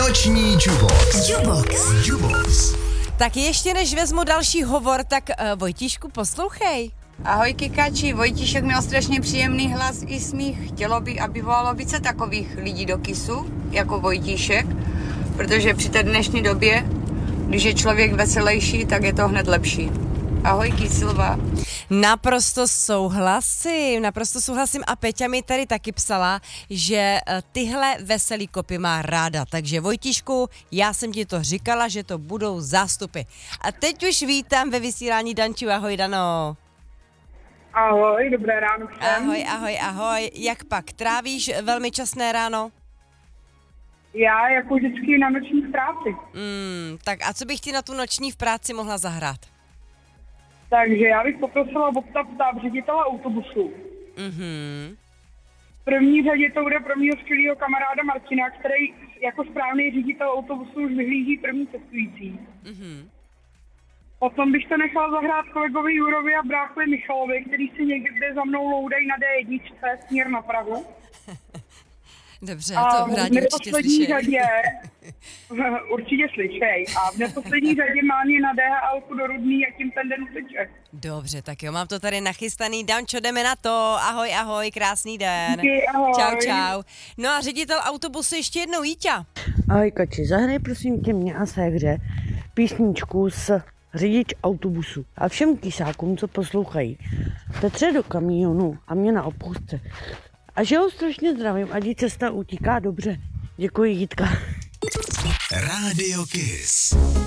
Noční Jubox. Tak ještě než vezmu další hovor, tak Vojtíšku, poslouchej. Ahoj Kikači, Vojtíšek měl strašně příjemný hlas i smích. Chtělo by, aby volalo více takových lidí do KISu, jako Vojtíšek, protože při té dnešní době, když je člověk veselější, tak je to hned lepší. Ahoj Silva. Naprosto souhlasím a Peťa mi tady taky psala, že tyhle veselý kopy má ráda, takže Vojtíšku, já jsem ti to říkala, že to budou zástupy. A teď už vítám ve vysílání Danču, ahoj Dano. Ahoj, dobré ráno všem. Ahoj, jak pak, trávíš velmi časné ráno? Já jako vždycky na noční v práci. Tak a co bych ti na tu noční v práci mohla zahrát? Takže já bych poprosila ptát ředitele autobusu. V první řadě to bude pro mýho skvělého kamaráda Martina, který jako správný ředitel autobusu už vyhlíží první cestující. Potom bych to nechal zahrát kolegovi Jurovi a bráchovi Michalovi, který si někde za mnou loudají na D1 směr na Prahu. Dobře, to rádi určitě slyšej. Určitě slyšej. A v neposlední řadě mám je na DHL do Rudný a tím ten den uteče. Dobře, tak jo, mám to tady nachystaný. Dančo, jdeme na to. Ahoj, krásný den. Díky, ahoj. Čau. No a ředitel autobusu ještě jednou, Jíťa. Ahoj Kači, zahraj prosím tě mě a séhře písničku s řidič autobusu a všem kysákům, co poslouchají. Tetře do kamionu a mě na opustce. A že ho strašně zdravím, ať jí cesta utíká dobře. Děkuji, Jitka. Rádio Kiss.